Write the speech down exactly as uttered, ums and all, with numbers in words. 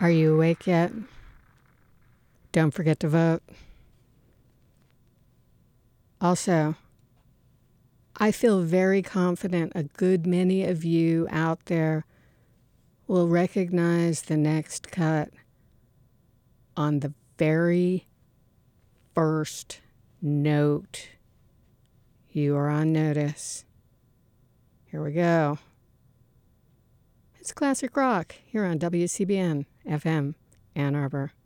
Are you awake yet? Don't forget to vote. Also, I feel very confident a good many of you out there will recognize the next cut on the very first note. You are on notice. Here we go. It's classic rock here on W C B N F M Ann Arbor.